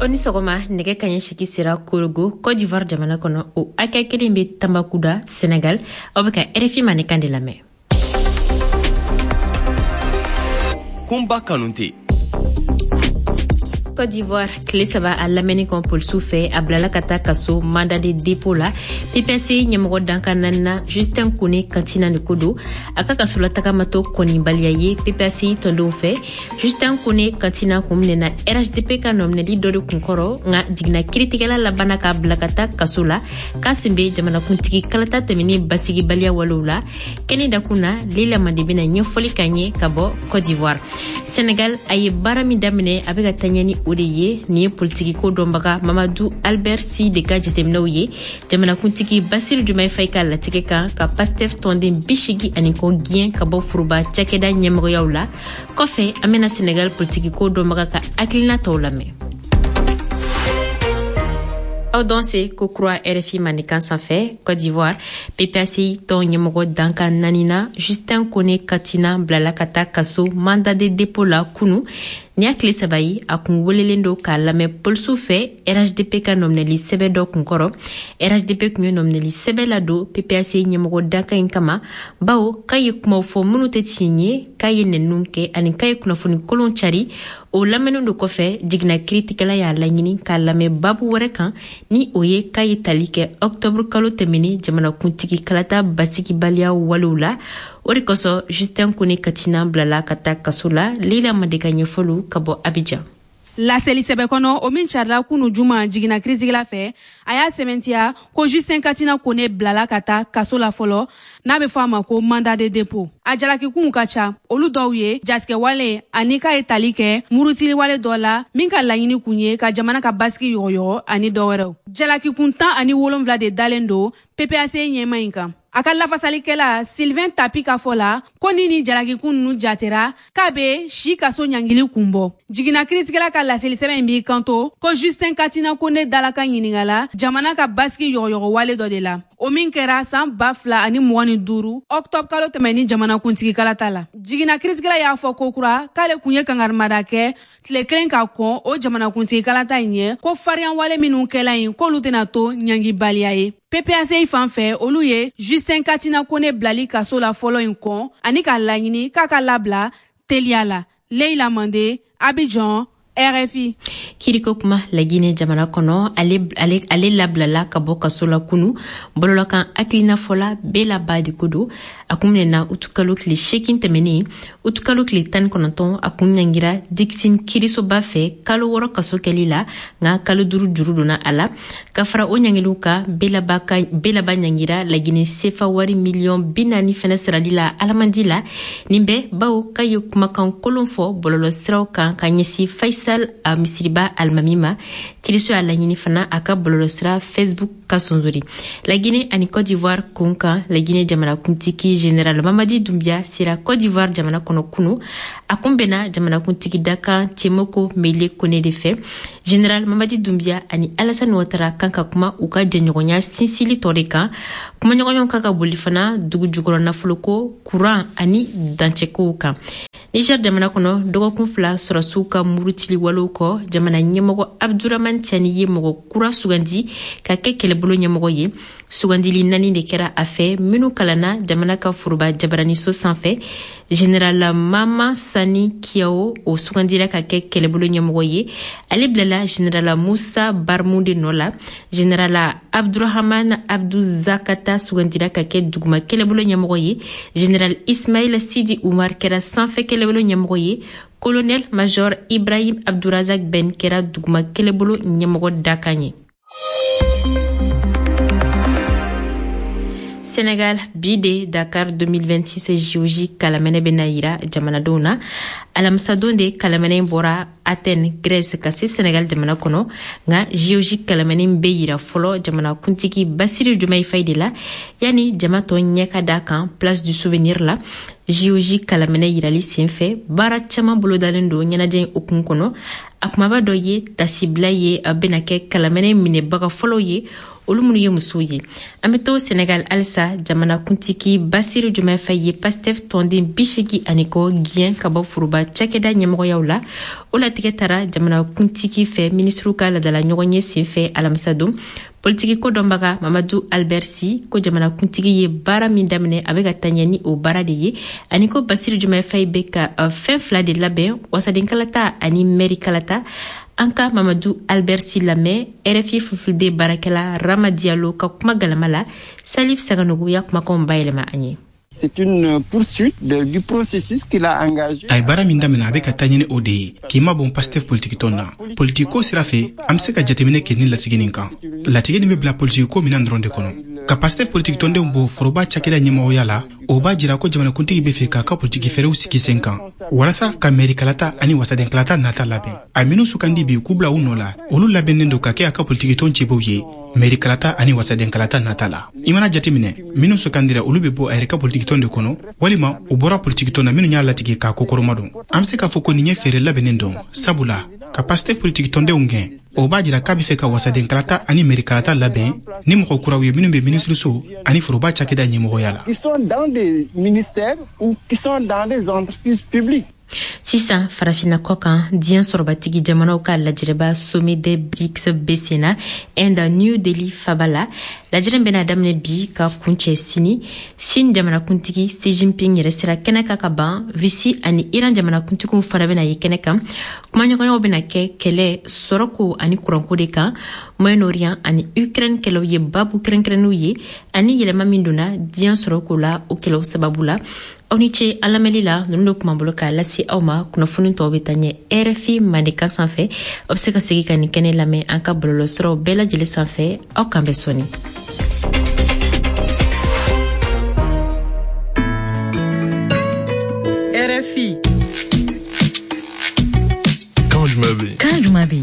Oni sogoma nege kanye shiki sera Korogo, Côte d'Ivoire jamana kono o akakeli mbe Tambacounda, Sénégal, obeka RFI manekande lame. Kumba Kanouté. Côte d'Ivoire, clé saba à lameni kon pol soufé a blala kata kaso mandat de dépôt la PPC nyamoro dankanana Justin Kone kantina ne kodo aka kaso la takamato koni baliaye PPC tondo fe Justin Kone kantina komne na RHDP kanomne di dodo kunkoro nga digna kritikala la banaka blakata kaso la kasimbe jamana kuntiki kalata temini basigi balia walula keni dakuna lila mandibina nyofoli kanye kabo Côte d'Ivoire. Sénégal aye barami damine avec atanyani odeye ni politiki ko dombaga Mamadou Albert Sy de Gadjetemnouye jamana kuntiki Bassirou Diomaye Faye ka latike kan ka Pastef tonde bishigi aniko gien ka bo furuba chakeda nyemgo yawla kofe amena Sénégal politiki ko dombaga ka aklina tawlame. Audanse Kokroa RFI Manikan Sanfé, Côte d'Ivoire, PPACI ton Nyemogo Danka Nanina, Justin Kone Katina Blalakata Kaso, mandat de dépôt la Kunu, Niakle Sabayi, Akungwelendo ka lame Polsu fe, RHDP ka nomneli Sebedo Kunkoro, RHDP kunyo nomneli Sebelado, PPACI Nyemogo Danka Inkama, Bao, kaye kumofo munute tinye, kaye nenunke, ani kaye kunafuni kolon chari, o lamenu do kofe, digna kritikala ya langini ka lame babu warekan, ni oye kaye talike octobre kalo temeni jamana kuntiki kalata basiki balia walula orikoso Justin Kone Katina blala kata kasula lila madeka nyefolu kabo Abidjan. La sebe kono o min charla kunu juma jigina kritikala fe aya sementia ko Justin Katina Kone blala kata kasola folo na be fama ko mandat de dépôt ajalaki kun kacha olu dawye jaske wale anika etalike murutili wale dola minka laɲini kunye ka jamana ka baski yoyo ani dɔwɛrɛw jalaki kun 10 ani 7 de dalendo PPAC ɲɛma in kan aka lafasalikɛla Sylvain Tapi ka fɔla ko ni jalaki kun nu jatera k'a be si kaso ɲangili kunbɔ jigina kritikɛla ka laseli sɛbɛn b'i kanto ko Justin Katina Kone dalaka ɲiningala jamana ka baski yogoyogo wale dɔ de la o min kɛra san 2025 octobre kalo tɛmɛni jamana kuntigi kalata la jigina kritikɛla y'a fɔ ko kura k'ale kun ye kangarimada kɛ tile kelen ka kɔn o jamana kuntigi kalata ɲɛ ko fariyan wale minnu kɛla yin k'olu tɛna to ɲangibaliya ye PPAC fan fɛ olu ye Justin Katina Kone blali kaso la fɔlɔ in kɔn ani ka laɲini k'a ka labila teliya la Leila Mande Abidjan RFI. Kiriko kuma la Guinée jamana kono ale lablala ka bɔ kaso la kunu bolola kan akilina fola bela badi kudu akumne na utukalo kli shekin temeni utukalo kli tan kononton akunyangira Dixin Kiriso bafe kalo woro kaso kelila nga kalo duru dona ala kafara onyangiluka bela ba nyangira la Guinée sefa wari million binani fenesralila alamandila nimbe bawo kayo kuma kan kolonfo bololo sraw kan kanyesi Faisal a Misiriba Almamima Kiriso a la Guinée fana aka bololo sra Facebook kasonzori la Guinée ani Côte d'Ivoire konka la Guinée jamana kuntiki Général Mamadi Doumbia sira Côte d'Ivoire jamana kono kunu akumbena jamana kuntiki Daka Tiemoko Mele Kone de fe Général Mamadi Doumbia ani Alassane Ouattara kanka kuma uka jenyogonya sinsili toreka kuma nyogonyon kaka bolifana dugu jugoro na fuloko courant ani dancheko ka Niger jamana kono dogokun fila sɔrɔsiw ka murutili walew kɔ jamana ɲɛmɔgɔ Abdurahman Tiani ye mɔgɔ kura sugandi ka kɛ kɛlɛbolo ɲɛmɔgɔ ye sugandili 4 de kɛra a fɛ minnu kalanna jamana ka foroba jabaraniso sanfɛ Général Mama Sani Kiao o sugandira ka kɛ kɛlɛbolo ɲɛmɔgɔ ye ale bilala Général Musa Barmunde nɔ la Général Abdurahman Abdou Zakata sugandira ka kɛ duguma kɛlɛbolo ɲɛmɔgɔ ye Général Ismail Sidi Umar kɛra sanfɛ kɛlɛbolo ɲɛmɔgɔ ye Colonel Major Ibrahim Abdourazak Ben kɛra duguma kɛlɛbolo ɲɛmɔgɔ dakan ye. Sénégal bide Dakar 2026 JOJ kalamene benayira jamana dona alamsa donde kalamene bora Athènes Grèce kasi Sénégal jamana kono nga JOJ kalamene beyira folo jamana kuntiki Bassirou Diomaye Faye de la yani jamato nyeka dakan place du souvenir la JOJ kalamene yirali senfe bara chama bolo dalendo nyanajen okun kono akumaba do ye tasibla ye benake kalamene mine baga folo ye olu minnu ye musow ye. An bɛ to Senegal halisa jamanakuntigi Basiru Diomaye Faye ye Pastef tɔnden 80 kɔ gɛn ka bɔ furuba cakɛda ɲɛmɔgɔyaw la. O latigɛ taara jamanakuntigi fɛ ministre ka ladala ɲɔgɔn ye senfɛ alamisa don. Politiki ko dɔnbaga Mamadou Albert Sy ko jamanakuntigi ye baara min daminɛ a bɛ ka taa ɲɛ ni o baara de ye ani ko Basiru Diomaye Faye bɛ ka fɛn fila de labɛn wasaden kalata ani mairie kalata. An ka Mamadou Albert Sy lamɛn RFI Fulfulde baarakɛla Rama Diallo ka kuma galama la Salif Saganogo ya kumakanw bayɛlɛma an ye. C'est une poursuite du processus qu'il a engagé. Ay bara min damina abe ka taɲini o de ye k'i ma bon Pastef politique na politiko sira fɛ an bɛ se ka jateminɛ kɛ ni latigɛ nin kan. Latigɛ nin bɛ bila politiko minan dɔrɔn de kɔnɔ. Ka Pastef politique tɔndenw bɔ foroba cakɛda ɲɛmɔgɔya la o b'a jira ko jamanakuntigi bɛ fɛ k'a ka politiki fɛrɛw sigi sen kan walasa ka mairie kalata ani wasaden kalata nata labɛn. A minnu sukandi bi k'u bila u nɔ la olu labɛnnen don ka kɛ a ka politiki tɔn cɛbaw ye mairie kalata ani wasaden kalata nata la. I mana jateminɛ minnu sukandira olu bɛ bɔ a yɛrɛ ka politiki tɔn de kɔnɔ walima u bɔra politiki tɔn na minnu y'a latigɛ k'a kokɔrɔma don. An bɛ se k'a fɔ ko nin ye fɛɛrɛ labɛnnen don sabula ka Pastef politique tɔndenw gɛn o b'a jira k'a bɛ fɛ ka wasaden kalata ani mairie kalata labɛn ni mɔgɔ kuraw ye minnu bɛ ministre so ani foroba cakɛda ɲɛmɔgɔya la. Qui sont dans des ministères ou qui sont dans des entreprises publiques. Sisan farafina kɔ kan diɲɛ sɔrɔbatigi jamanaw ka lajɛrɛba sommet des BRICS BCNA Inde New Delhi faba la lajɛrɛ bɛna daminɛ bi ka kuncɛ sini. Chine jamanakuntigi Xi Jinping yɛrɛ sera kɛnɛ kan ka ban Russie ani Iran jamanakuntigiw fana bɛna ye kɛnɛ kan. Kumaɲɔgɔnyaw bɛna kɛ kɛlɛ sɔrɔko ani kuranko de kan. Moyen-Orient ani Ukraine kɛlɛw ye babu kɛrɛnkɛrɛnnenw ye ani yɛlɛma min donna diɲɛ sɔrɔko la o kɛlɛw sababu la. Aw ni ce a lamɛnli la ninnu de kuma bolo k'a lase aw ma kunnafoni tɔw bɛ taa ɲɛ RFI mandenkan sanfɛ aw bɛ se ka segin ka nin kɛnɛ lamɛn an ka bɔlɔlɔsiraw bɛɛ lajɛlen sanfɛ aw kan bɛ sɔnni. RFI. Quand je m'habille.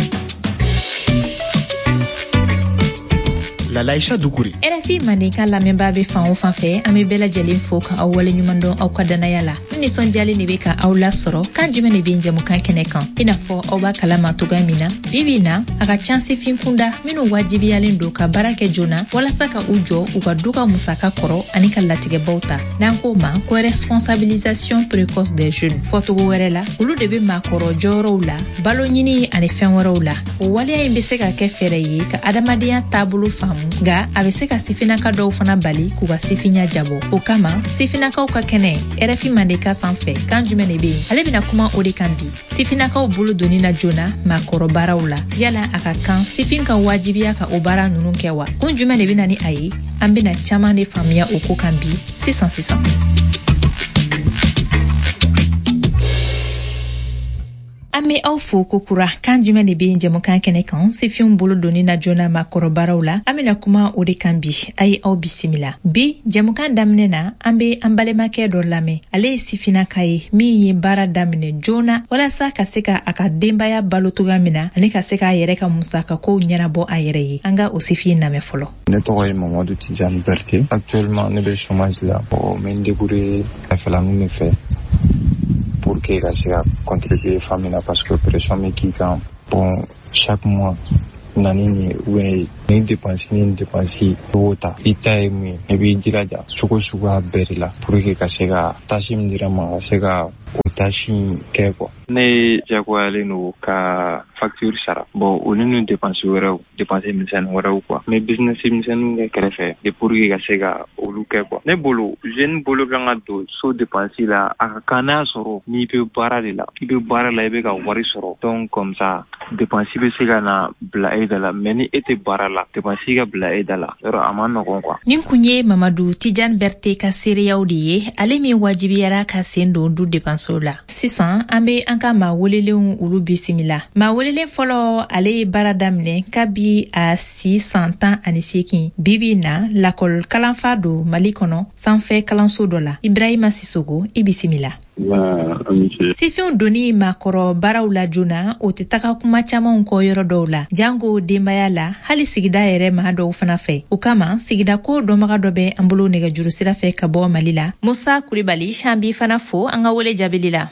Laïcha Doukouri. RFI Mandeka lamɛnbaa bɛ fan o fan fɛ an bɛ bɛɛ lajɛlen fo ka aw wale ɲuman dɔn aw ka danaya la. Ni nisɔndiyalen de bɛ ka aw lasɔrɔ kan jumɛn de bɛ jɛmukan kɛnɛ kan i n'a fɔ aw b'a kalama cogoya min na bi bi in na a ka can sifin kunda minnu wajibiyalen don ka baara kɛ joona walasa ka u jɔ u ka du ka musaka kɔrɔ ani ka latigɛbaw ta n'an k'o ma ko responsabilisation précoce des jeunes fɔcogo wɛrɛ la olu de bɛ maakɔrɔ jɔyɔrɔw la balo ɲini ani fɛn wɛrɛw la o waleya in bɛ se ka kɛ fɛɛrɛ ye ka adamadenya taabolo faamu nga a bɛ se ka sifinaka dɔw fana bali k'u ka sifinya jabɔ o kama sifinakaw ka kɛnɛ RFI Mandeka sanfɛ kan jumɛn de bɛ yen ale bɛna kuma o de kan bi sifinakaw bolo doni na joona maakɔrɔ baaraw la yala a ka kan sifin ka wajibiya ka o baara ninnu kɛ wa kun jumɛn de bɛ na ni a ye an bɛna caman de faamuya o ko kan bi sisan. An bɛ aw fo kokura kan jumɛn de bɛ jɛmukan kɛnɛ kan sifinw bolo doni na joona maakɔrɔbaaraw la an bɛna kuma o de kan bi a ye aw bisimila bi jɛmukan daminɛ na an bɛ an balimakɛ dɔ lamɛn ale ye sifinaka ye min ye baara daminɛ joona walasa ka se ka a ka denbaya balo cogoya min na ani ka se k'a yɛrɛ ka musakakow ɲɛnabɔ a yɛrɛ ye an ka o sifin lamɛn fɔlɔ. Ne tɔgɔ ye Mamadou Tijani Berté. Actuellement ne bɛ chômage la n bɛ n débrouiller fɛlanin de fɛ pour que ka se ka contribuer famille la parce que pression bɛ k'i kan bon chaque mois nani ni ou ni dépense o ta i ta ye mun ye i b'i jilaja cogo suguya bɛɛ de la pour que ka se ka tâche min dira ma ka se ka o tâche kɛ quoi. Ne jagoyalen don ka facture sara bon o ni dépense wɛrɛw dépense misɛnnin wɛrɛw quoi mais business misɛnninw kɛ kɛrɛfɛ et pour que ka se ka olu kɛ quoi. Ne bolo jeune bolo kan ka don so dépense la a ka kan n'a sɔrɔ n'i bɛ baara de la i bɛ baara la i bɛ ka wari sɔrɔ donc comme ça dépense bɛ se ka na bila e da la mais ni e tɛ baara la dépense ka bila e da la yɔrɔ a ma nɔgɔn quoi. Nin kun ye Mamadou Tijani Berté ka seereyaw de ye ale min wajibiyara ka sen don du dépensew la. Sisan an bɛ an ka maa welelenw olu bisimila. Maa welelen fɔlɔ ale ye baara daminɛ kabi a si san 18 bibi na lakɔl kalanfa don Mali kɔnɔ sanfɛ kalanso dɔ la. Ibrahima Sissogo i bisimila. Sifinw doni makɔrɔ baaraw la joona o tɛ taga kuma camanw kɔ yɔrɔ dɔw la jango denbaya la hali sigida yɛrɛ maa dɔw fana fɛ o kama sigida ko dɔnbaga dɔ bɛ an bolo nɛgɛjuru sira fɛ ka bɔ Mali la Musa Kulibali an b'i fana fo an ka wele jaabili la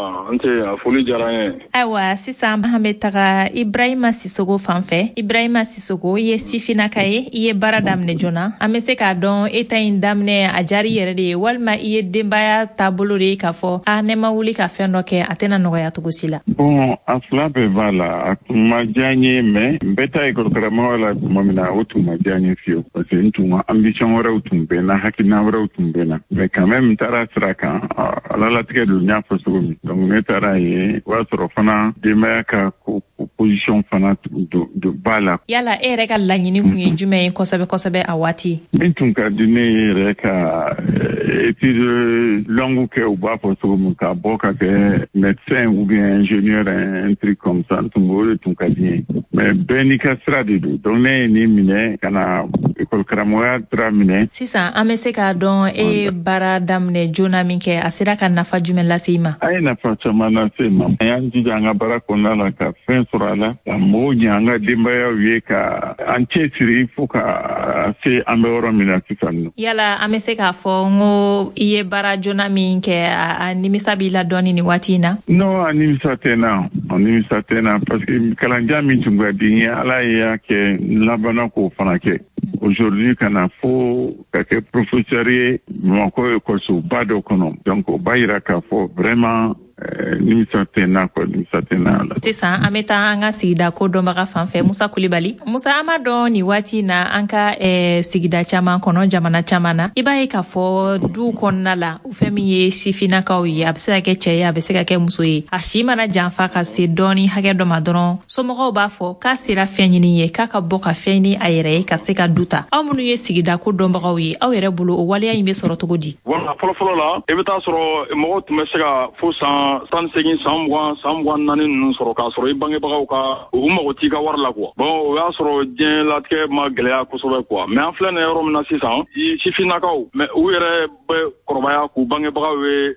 ayiwa sisan an bɛ taga Ibrahima Sisogo fanfɛ Ibrahima Sisogo i ye sifinaka ye i ye baara daminɛ joona an bɛ se k'a dɔn e ta in daminɛ a jari yɛrɛ de ye walima i ye denbaya taabolo de ye k'a fɔ ne ma wuli ka fɛn dɔ kɛ a tɛna nɔgɔya cogo si la. Bon a fila bɛɛ b'a la a kun ma diya n ye mais n bɛ taa école karamɔgɔ la tuma min na o tun ma diya n ye fiyewu parce que n tun ka ambition wɛrɛw tun bɛ n na hakilina wɛrɛw tun bɛ n na mais quand même n taara sira kan alalatigɛ don n y'a fɔ cogo min donc ne taara ye o y'a sɔrɔ fana denbaya ka position fana don b'a la. Yala e yɛrɛ ka laɲini kun ye jumɛn ye kosɛbɛ kosɛbɛ a waati. Min tun ka di ne yɛrɛ ka étude longue kɛ u b'a fɔ cogo min ka bɔ ka kɛ médecin ou bien ingénieur un truc comme ça n tun o de tun ka di ye mais bɛɛ n'i ka sira de don donc ne ye nin minɛ ka na école karamɔgɔya sira minɛ. Sisan an bɛ se k'a dɔn e ye baara daminɛ joona min kɛ a sera ka nafa jumɛn lase i ma. A ye nafa caman lase n ma an y'an jija an ka baara kɔnɔna la ka fɛn sɔrɔ a la ka mɔgɔw ɲɛ an ka denbayaw ye ka an cɛsiri fo ka se an bɛ yɔrɔ min na sisan nɔ. Yala an bɛ se k'a fɔ n ko i ye baara joona min kɛ a nimisa b'i la dɔɔni nin waati in na. Non a nimisa tɛ n na parce que kalanjan min tun ka di n ye ala y'a kɛ n labanna k'o fana kɛ. Aujourd'hui kana fo ka kɛ professeur ye Bamakɔ école-soba dɔ kɔnɔ donc o b'a yira k'a fɔ vraiment nimisa tɛ n na la. Sisan an bɛ taa an ka sigida ko dɔnbaga fan fɛ Musa Kulibali. Musa an b'a dɔn nin waati in na an ka sigida caman kɔnɔ jamana caman na i b'a ye k'a fɔ du kɔnɔna la fɛn min ye sifinnakaw ye a bɛ se ka kɛ cɛ ye a bɛ se ka kɛ muso ye a si mana janfa ka se dɔɔni hakɛ dɔ ma dɔrɔn somɔgɔw b'a fɔ k'a sera fɛn ɲini ye k'a ka bɔ ka fɛn ɲini a yɛrɛ ye ka se ka du ta aw minnu ye sigida ko dɔnbagaw ye aw yɛrɛ bolo o waleya in bɛ sɔrɔ cogo di. Voilà fɔlɔfɔlɔ la i bɛ taa sɔrɔ mɔgɔw tun bɛ se ka fo san 18 san 24 ninnu sɔrɔ k'a sɔrɔ i bangebagaw ka u mago t'i ka wari la quoi. Bon o y'a sɔrɔ diɲɛlatigɛ ma gɛlɛya kosɛbɛ quoi mais an filɛ nin yɔrɔ min na sisan sifinnakaw mais u yɛrɛ bɛ kɔrɔbaya k'u bangebagaw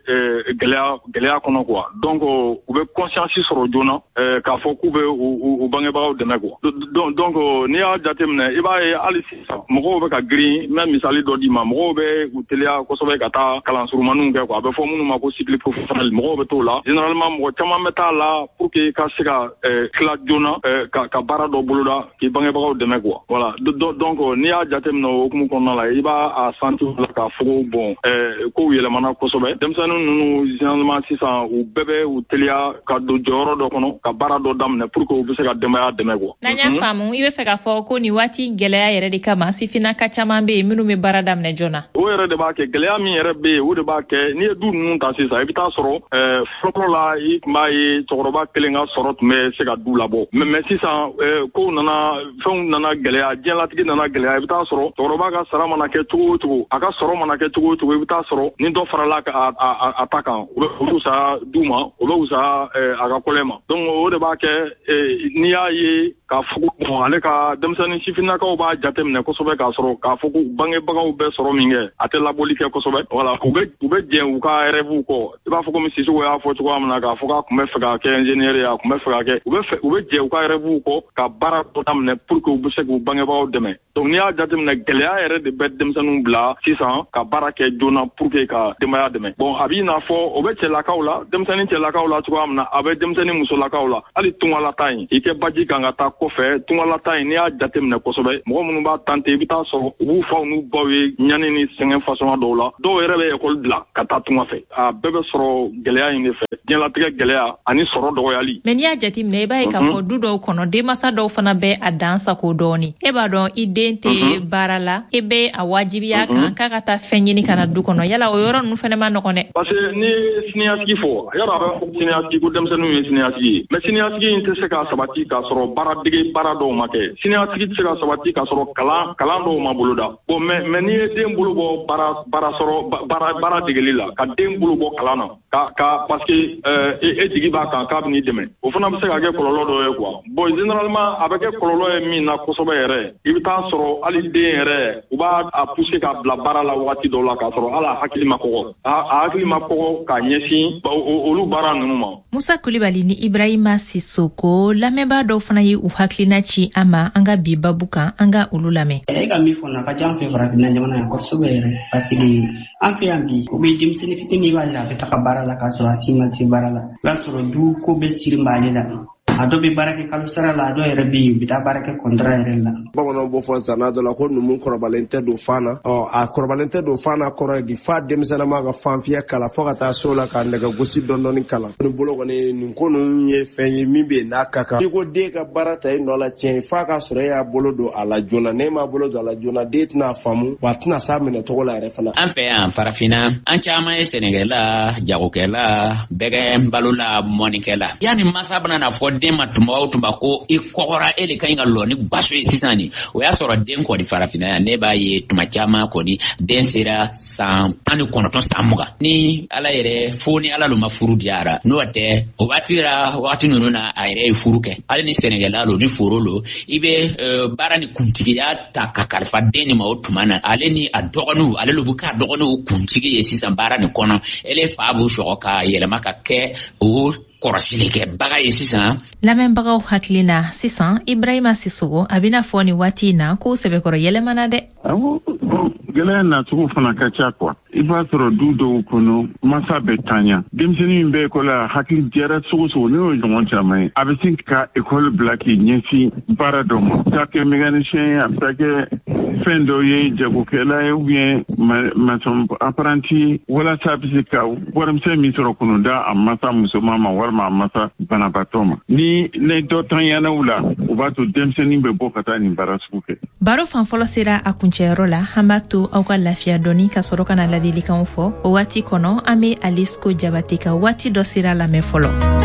ye gɛlɛya kɔnɔ quoi donc u bɛ conscience sɔrɔ joona k'a fɔ k'u bɛ u bangebagaw dɛmɛ quoi donc n'i y'a jateminɛ i b'a ye hali sisan mɔgɔw bɛ ka girin n bɛ misali dɔ d'i ma mɔgɔw bɛ u teliya kosɛbɛ ka taa kalan surumaniw kɛ quoi a bɛ fɔ minnu ma ko cycle professionnel mɔgɔw bɛ t'o la généralement mɔgɔ caman bɛ taa la pour que i ka se ka tila joona ka baara dɔ boloda k'i bangebagaw dɛmɛ quoi voilà donc n'i y'a jateminɛ o hukumu kɔnɔna la i b'a sentir la k'a fɔ ko bon kow yɛlɛmana kosɛbɛ denmisɛnnin ninnu généralement sisan u bɛɛ bɛ u teliya ka don jɔyɔrɔ dɔ kɔnɔ ka baara dɔ daminɛ pour que u bɛ se ka denbaya dɛmɛ quoi. N'an y'a faamu i bɛ fɛ k'a fɔ ko nin waati gɛlɛya yɛrɛ de kama sifinnaka caman bɛ yen minnu bɛ baara daminɛ joona. O yɛrɛ de b'a kɛ gɛlɛya min yɛrɛ bɛ yen o de b'a kɛ n'i ye du ninnu ta sisan i bɛ taa sɔrɔ fɔlɔ la i tun b'a ye cɛkɔrɔba kelen ka sɔrɔ tun bɛ se ka du labɔ mais sisan kow nana fɛnw nana gɛlɛya diɲɛlatigɛ nana gɛlɛya i bɛ taa sɔrɔ cɛkɔrɔba ka sara mana kɛ cogo o cogo a ka sɔrɔ mana kɛ cogo o cogo i bɛ taa sɔrɔ ni dɔ farala a ta kan o bɛ wusaya du ma o bɛ wusaya a ka kɔlɛ ma donc o de b'a kɛ n'i y'a ye k'a fɔ ko ale ka denmisɛnnin sifinnakaw b'a jateminɛ kosɛbɛ k'a sɔrɔ k'a fɔ ko bangebagaw bɛ sɔrɔ min kɛ a tɛ labɔli kɛ kosɛbɛ voilà u bɛ jɛn u ka rêve kɔ i b'a fɔ komi Sisogo y'a fɔ cogoya min na k'a fɔ k'a tun bɛ fɛ ka kɛ ingénieur ye a tun bɛ fɛ ka kɛ u bɛ jɛn u ka rêve kɔ ka baara dɔ daminɛ pour que u bɛ se k'u bangebagaw dɛmɛ donc n'i y'a jateminɛ gɛlɛya yɛrɛ de bɛ denmisɛnninw bila sisan ka baara kɛ joona pour que ka denbaya dɛmɛ bon a b'i n'a fɔ o bɛ cɛlakaw la denmisɛnnin cɛlakaw la cogoya min na a bɛ denmisɛnnin musolakaw la hali tungalata in i kɛ baji kan ka taa kɔfɛ tungalata in n'i y'a jateminɛ kosɛbɛ mɔgɔ minnu b'a tante i bɛ taa sɔrɔ u b'u faw n'u baw ye ɲani ni sɛgɛn fasɔn dɔw la dɔw yɛrɛ bɛ ekɔli bila ka taa tunga fɛ a bɛɛ bɛ sɔrɔ gɛlɛya in de fɛ diɲɛlatigɛ gɛlɛya ani sɔrɔ dɔgɔyali. Mais n'i y'a jateminɛ i b'a ye k'a fɔ du dɔw kɔnɔ denmansa dɔw fana bɛ a dan sago dɔɔni e b'a dɔn i den tɛ baara la e bɛ a wajibiya kan k'a ka taa fɛn ɲini ka na du kɔnɔ yala o yɔrɔ ninnu fana ma nɔgɔn dɛ. Parce que ni siniɲasigi fɔ yala a bɛ fɔ siniɲasigi ko denmisɛnninw ye siniɲasigi ye mais siniɲasigi in tɛ se ka sabati k'a sɔrɔ baara dɔw ma kɛ siniɲasigi tɛ se ka sabati k'a sɔrɔ kalan dɔw ma boloda bon mais n'i ye den bolo bɔ baara degeli la ka den bolo bɔ kalan na ka parce que e jigi b'a kan k'a bɛ n'i dɛmɛ o fana bɛ se ka kɛ kɔlɔlɔ dɔ ye quoi bon généralement a bɛ kɛ kɔlɔlɔ ye min na kosɛbɛ yɛrɛ i bɛ taa sɔrɔ hali den yɛrɛ u b'a a pousser ka bila baara la wagati dɔw la k'a sɔrɔ ala hakili ma kɔgɔ a hakili ma kɔgɔ ka ɲɛsin olu baara ninnu ma. Musa Kulibali ni Ibrahima Sissoko lamɛnbaa dɔw fana ye u hakilina ci an ma an ka bi babu kan an ka olu lamɛn. E ka min fɔ na ka ca an fɛ farafinna jamana yan kosɛbɛ yɛrɛ parce que an fɛ yan bi u bɛ denmisɛnnin fitinin b'a la a bɛ taga baara la k'a sɔrɔ a si ma se baara la i b'a sɔrɔ du ko bɛ siri b'ale la a dɔ bɛ baara kɛ kalo sara la a dɔ yɛrɛ bɛ yen u bɛ taa baara kɛ contrat yɛrɛ la. Bamananw b'o fɔ zanna dɔ la ko numu kɔrɔbalen tɛ don fan na a kɔrɔbalen tɛ don fan na kɔrɔ ye di fa denmisɛnninma ka fanfiya kala fo ka taa so la k'a nɛgɛ gosi dɔɔni kala ne bolo kɔni nin ko ninnu ye fɛn ye min bɛ yen n'a ka kan n'i ko den ka baara ta i nɔ la tiɲɛ f'a ka sɔrɔ e y'a bolo don a la joona n'e m'a bolo don a la joona den tɛna faamu wa a tɛna s'a minɛ cogo la yɛrɛ fana. An fɛ yan farafinna an caman ye sɛnɛkɛla jagokɛla bɛgɛ balola mɔnikɛla yanni masa bɛna na fɔ den ma tuma o tuma ko i kɔgɔra e de ka ɲi ka lɔ ni baso ye sisan ni o y'a sɔrɔ den kɔni farafinna yan ne b'a ye tuma caman kɔni den sera san 19 san 20 ni ala yɛrɛ fo ni ala ma furu diyara n'o tɛ o waati ninnu na a yɛrɛ ye furu kɛ hali ni sɛnɛkɛla lo ni foro lo i bɛ baara ni kuntigiya ta ka kalifa den ni ma o tuma na ale ni a dɔgɔninw ale lu bɛ k'a dɔgɔninw kuntigi ye sisan baara ni kɔnɔ ele fa b'u sɔgɔ ka yɛlɛma ka kɛ o kɔrɔsili kɛ baga ye sisan. Lamɛnbagaw hakili na sisan Ibrahima Sissoko a bɛna fɔ ni waati in na ko sɛbɛkɔrɔ yɛlɛmana dɛ. Gɛlɛya nacogo fana ka ca kuwa i b'a sɔrɔ du dɔw kɔnɔ masa bɛ tanya denmisɛnnin min bɛ ekɔli la hakili jɛra sogo sogo ne y'o ɲɔgɔn caman ye a bɛ se ka ekɔli bila k'i ɲɛsin baara dɔ ma k'a kɛ mécanicien ye a bɛ taa kɛ fɛn dɔ ye jagokɛla ye ou bien maçon apprenti walasa a bɛ se ka warimisɛn min sɔrɔ kunun da a masa musoman ma walima a masa banabaatɔ ma ni dɔ tanyana u la o b'a to denmisɛnnin bɛ bɔ ka taa nin baara sugu kɛ. Baro fan fɔlɔ sera a kuncɛyɔrɔ la an b'a to aw ka lafiya dɔɔni ka sɔrɔ ka na ladilikanw fɔ o waati kɔnɔ an bɛ Alice Ko Jabate ka waati dɔ sera lamɛn fɔlɔ.